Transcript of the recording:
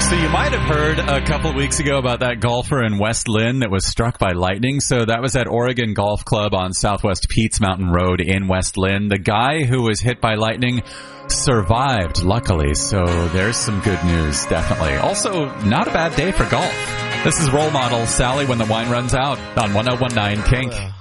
So you might have heard a couple of weeks ago about that golfer in West Lynn that was struck by lightning. So that was at Oregon Golf Club on Southwest Pete's Mountain Road in West Lynn. The guy who was hit by lightning survived, luckily. So there's some good news, definitely. Also, not a bad day for golf. This is Role Model Sally When the Wine Runs Out on 101.9 Kink.